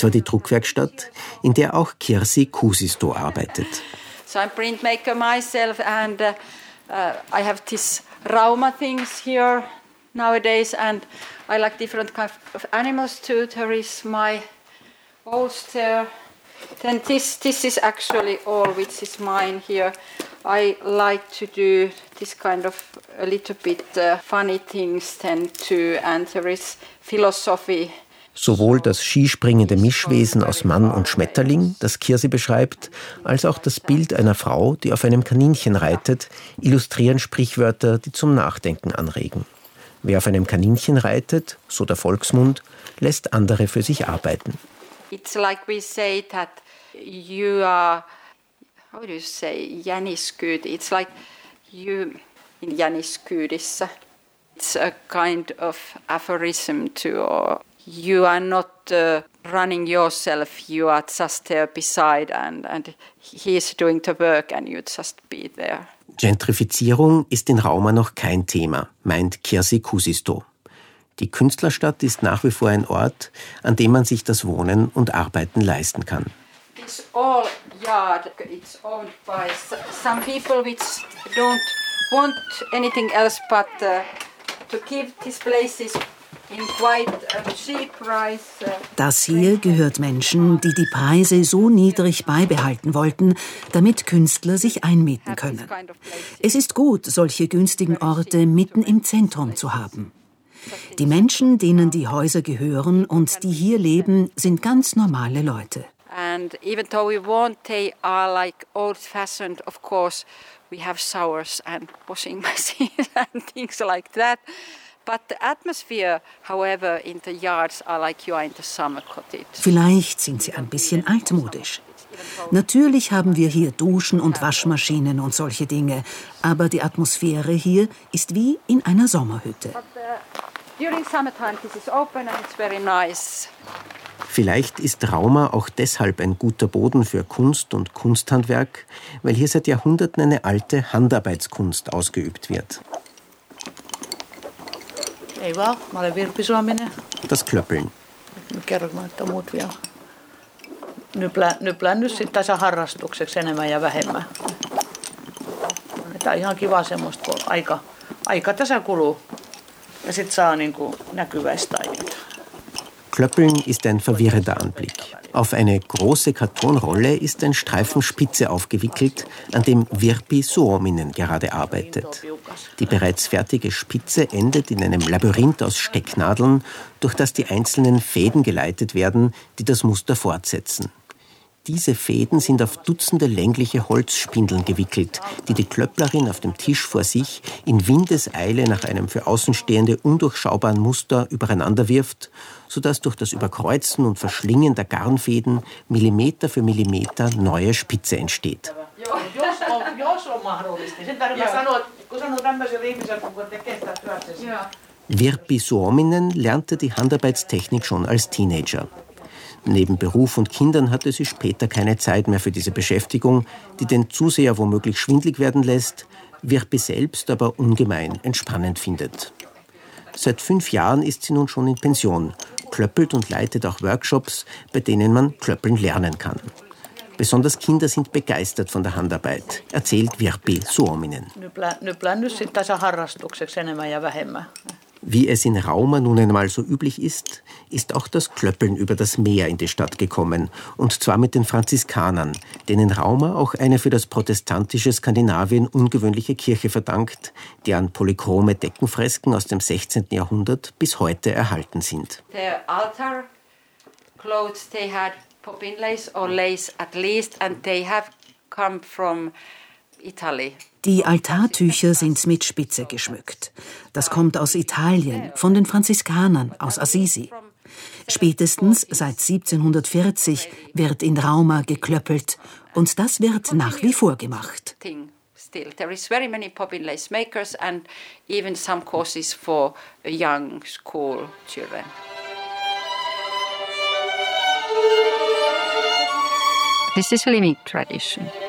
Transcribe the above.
etwa die Druckwerkstatt, in der auch Kirsi Kuusisto arbeitet. So I'm printmaker myself and I have these Rauma things here nowadays and I like different kinds of animals too. There is my bolster. Then this is actually all which is mine here. I like to do this kind of a little bit funny things then too and there is philosophy. Sowohl das skispringende Mischwesen aus Mann und Schmetterling, das Kirsi beschreibt, als auch das Bild einer Frau, die auf einem Kaninchen reitet, illustrieren Sprichwörter, die zum Nachdenken anregen. Wer auf einem Kaninchen reitet, so der Volksmund, lässt andere für sich arbeiten. It's like we say that you are, how do you say, jäniskyyti. It's like you in jäniskyydissä. It's a kind of aphorism too, or you are not running yourself, you are just there beside and he is doing the work and you just be there. Gentrifizierung ist in Rauma noch kein Thema, meint Kirsi Kuusisto. Die Künstlerstadt ist nach wie vor ein Ort, an dem man sich das Wohnen und Arbeiten leisten kann. It's all yard, it's owned by some people which don't want anything else but to keep these places in quite a cheap price. Das hier gehört Menschen, die die Preise so niedrig beibehalten wollten, damit Künstler sich einmieten können. Es ist gut, solche günstigen Orte mitten im Zentrum zu haben. Die Menschen, denen die Häuser gehören und die hier leben, sind ganz normale Leute. And even though we want, they are like old-fashioned, of course, we have showers and washing machines and things like that. But the atmosphere, however, in the yards are like you are in the summer cottage. Vielleicht sind sie ein bisschen altmodisch. Natürlich haben wir hier Duschen und Waschmaschinen und solche Dinge, aber die Atmosphäre hier ist wie in einer Sommerhütte. During summertime this is open and it's very nice. Vielleicht ist Rauma auch deshalb ein guter Boden für Kunst und Kunsthandwerk, weil hier seit Jahrhunderten eine alte Handarbeitskunst ausgeübt wird. Ei vaan, mä olen Virpi Suominen. Das Klöppeln. Kerroks mä, että muut vielä. Nyplään nyt sitten tässä harrastukseksi enemmän ja vähemmän. Tämä on ihan kiva semmoista, kun aika tässä kuluu. Ja sitten saa niinku näkyväistä taidetta. Klöppeln ist ein verwirrender Anblick. Auf eine große Kartonrolle ist ein Streifen Spitze aufgewickelt, an dem Virpi Suominen gerade arbeitet. Die bereits fertige Spitze endet in einem Labyrinth aus Stecknadeln, durch das die einzelnen Fäden geleitet werden, die das Muster fortsetzen. Diese Fäden sind auf Dutzende längliche Holzspindeln gewickelt, die die Klöpplerin auf dem Tisch vor sich in Windeseile nach einem für Außenstehende undurchschaubaren Muster übereinander wirft, sodass durch das Überkreuzen und Verschlingen der Garnfäden Millimeter für Millimeter neue Spitze entsteht. Virpi Suominen lernte die Handarbeitstechnik schon als Teenager. Neben Beruf und Kindern hatte sie später keine Zeit mehr für diese Beschäftigung, die den Zuseher womöglich schwindlig werden lässt, Virpi selbst aber ungemein entspannend findet. Seit 5 Jahren ist sie nun schon in Pension, klöppelt und leitet auch Workshops, bei denen man klöppeln lernen kann. Besonders Kinder sind begeistert von der Handarbeit, erzählt Virpi Suominen. Nyplään nyt sitten tässä harrastukseksi enemmän ja vähemmän. Wie es in Rauma nun einmal so üblich ist, ist auch das Klöppeln über das Meer in die Stadt gekommen, und zwar mit den Franziskanern, denen Rauma auch eine für das protestantische Skandinavien ungewöhnliche Kirche verdankt, deren polychrome Deckenfresken aus dem 16. Jahrhundert bis heute erhalten sind. The altar clothes they had poppin lace or lace at least and they have come from Italy. Die Altartücher sind mit Spitze geschmückt. Das kommt aus Italien, von den Franziskanern aus Assisi. Spätestens seit 1740 wird in Rauma geklöppelt und das wird nach wie vor gemacht. There is very many poppin lace makers and even some courses for young school children. This is a living tradition.